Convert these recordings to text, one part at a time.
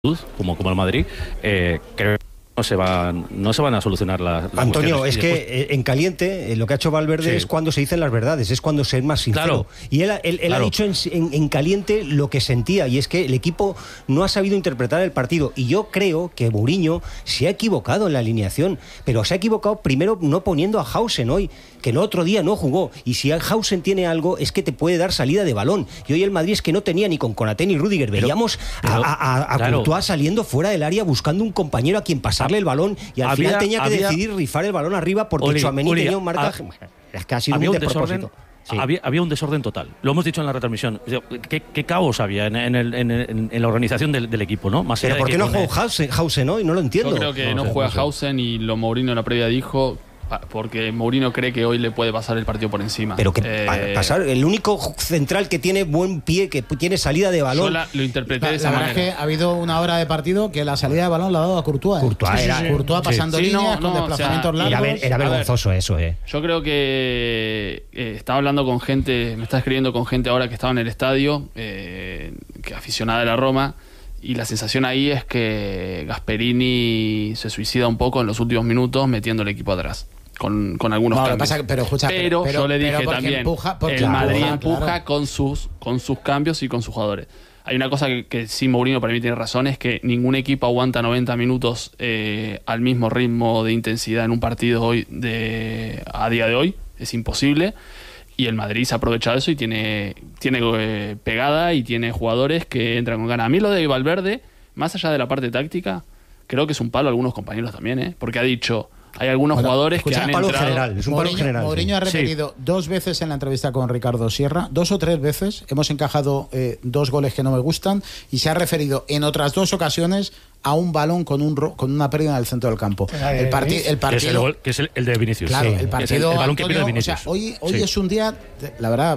como el Madrid, creo que no se van a solucionar las Antonio, cuestiones. es que en caliente lo que ha hecho Valverde es cuando se dicen las verdades, es cuando se es más sincero. Claro. Y él ha dicho en caliente lo que sentía, y es que el equipo no ha sabido interpretar el partido. Y yo creo que Mourinho se ha equivocado en la alineación, pero se ha equivocado primero no poniendo a Hausen hoy, que el otro día no jugó. Y si Hausen tiene algo, es que te puede dar salida de balón. Y hoy el Madrid es que no tenía ni con Konaté ni Rüdiger. Veíamos a Courtois saliendo fuera del área buscando un compañero a quien pasarle el balón, y al final tenía que decidir rifar el balón arriba porque Tchouaméni tenía un marcaje. Es que ha sido un despropósito. Sí. Había un desorden total. Lo hemos dicho en la retransmisión. ¿Qué caos había en la organización del equipo, ¿no? Más pero ¿por qué no jugó Hausen hoy? No lo entiendo. Yo creo que no juega Hausen, y lo Mourinho en la previa dijo, porque Mourinho cree que hoy le puede pasar el partido por encima. Pero que pasar, el único central que tiene buen pie, que tiene salida de balón. Yo lo interpreté de esa manera. manera. Es que ha habido una hora de partido que la salida de balón la ha dado a Courtois. Courtois pasando líneas con desplazamientos largos. Era vergonzoso eso, Yo creo que estaba hablando con gente, me está escribiendo con gente ahora que estaba en el estadio, que aficionada de la Roma, y la sensación ahí es que Gasperini se suicida un poco en los últimos minutos metiendo el equipo atrás. Con algunos cambios. Pero yo le dije también, el Madrid empuja con sus cambios y con sus jugadores. Hay una cosa que sí, Mourinho para mí tiene razón, es que ningún equipo aguanta 90 minutos al mismo ritmo de intensidad en un partido a día de hoy. Es imposible. Y el Madrid se ha aprovechado de eso y tiene pegada y tiene jugadores que entran con ganas. A mí lo de Valverde, más allá de la parte táctica, creo que es un palo a algunos compañeros también, porque ha dicho... Hay algunos jugadores que han entrado... Es un palo general. Mourinho ha repetido 2 veces en la entrevista con Ricardo Sierra, 2 o 3 veces, hemos encajado 2 goles que no me gustan, y se ha referido en otras 2 ocasiones a un balón con una pérdida en el centro del campo. El partido que es el de Vinicius. Claro, el partido... El balón que pierde Vinicius. O sea, hoy es un día, la verdad,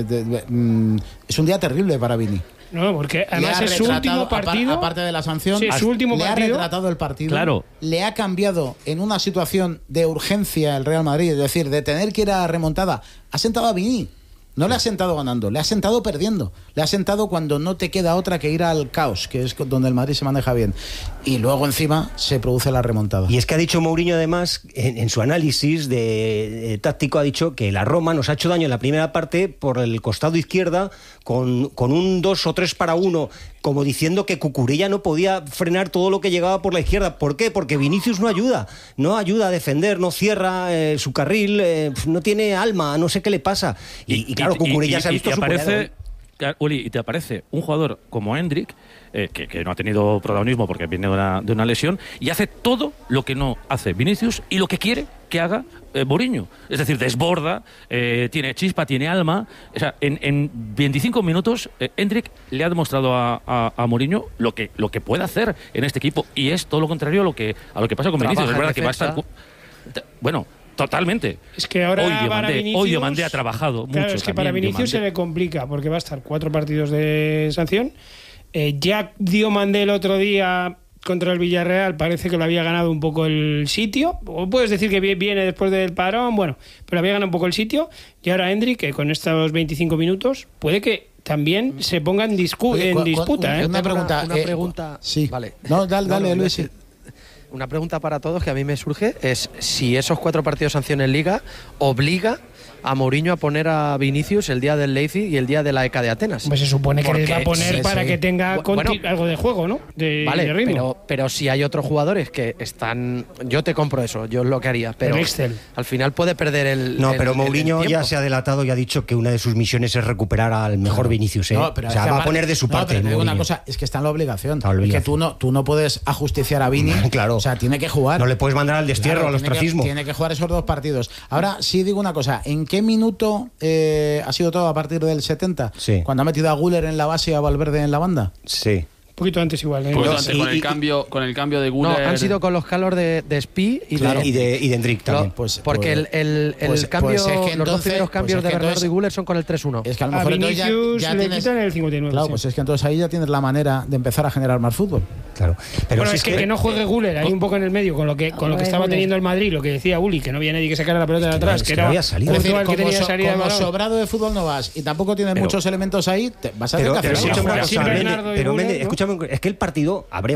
es un día terrible para Vini. No, porque además es su último partido. Aparte de la sanción, su último partido. Le ha retratado el partido. Claro. Le ha cambiado en una situación de urgencia el Real Madrid, es decir, de tener que ir a remontada. Ha sentado a Vini. No le ha sentado ganando, le ha sentado perdiendo. Le ha sentado cuando no te queda otra que ir al caos, que es donde el Madrid se maneja bien. Y luego encima se produce la remontada. Y es que ha dicho Mourinho además, en su análisis de táctico, ha dicho que la Roma nos ha hecho daño en la primera parte por el costado izquierda con un 2 o 3 para 1, como diciendo que Cucurella no podía frenar todo lo que llegaba por la izquierda. ¿Por qué? Porque Vinicius no ayuda a defender, no cierra su carril, no tiene alma, no sé qué le pasa. Y claro, Cucurella se ha visto superado. Uli, y te aparece un jugador como Endrick, que no ha tenido protagonismo porque viene de una lesión, y hace todo lo que no hace Vinicius y lo que quiere que haga Mourinho. Es decir, desborda, tiene chispa, tiene alma. O sea, en 25 minutos Endrick le ha demostrado a Mourinho lo que puede hacer en este equipo, y es todo lo contrario a lo que pasa con Vinicius. Es verdad que va a estar... Bueno... Totalmente. Es que ahora hoy Diomandé ha trabajado mucho. Es que para Vinicius se le complica porque va a estar 4 partidos de sanción. Ya Diomandé el otro día contra el Villarreal parece que lo había ganado un poco el sitio. O puedes decir que viene después del parón, bueno, pero había ganado un poco el sitio. Y ahora Endrick, que con estos 25 minutos puede que también se ponga en disputa. Una pregunta. Sí. Vale. No, dale, Luis. Una pregunta para todos que a mí me surge es si esos 4 partidos de sanción en Liga obliga a Mourinho a poner a Vinicius el día del Leipzig y el día de la ECA de Atenas. Pues se supone que les va a poner para que tenga algo de juego, ¿no? Vale, de ritmo. pero si hay otros jugadores que están... Yo te compro eso, yo es lo que haría, pero al final puede perder el... No, pero Mourinho ya se ha delatado y ha dicho que una de sus misiones es recuperar al mejor Vinicius. No, pero o sea, va a poner de su parte. Pero te digo una cosa, es que está en la obligación. Es que tú no puedes ajusticiar a Vini. Claro. O sea, tiene que jugar. No le puedes mandar al destierro, al ostracismo. Tiene que jugar esos 2 partidos. Ahora, sí digo una cosa, ¿en qué minuto ha sido todo a partir del 70? Sí. Cuando ha metido a Güler en la base y a Valverde en la banda. Sí. Un poquito antes igual. Con el cambio de Güler. No, han sido con los calor de Spi y de Endrick también. Porque el cambio, los 2 primeros cambios de Bernardo y Güler son con el 3-1. Es que a lo mejor Vinicius ya le tienes... quitan el 59. Claro, pues es que entonces ahí ya tienes la manera de empezar a generar más fútbol. Claro. Pero Bueno, si es que no juegue Güler ahí un poco en el medio con lo que estaba Güler. teniendo el Madrid, lo que decía Uli, que no había nadie que sacara la pelota de atrás, es que que no era había salido. Es decir, Courtois el que como, tenía salida de como balón. sobrado de fútbol no vas y tampoco tienes Pero- muchos elementos ahí, vas a tener que hacer Pero si algo. escúchame una juega cosa, sin Méndez, Bernardo y pero Güler, Méndez, ¿no? escúchame, es que el partido habré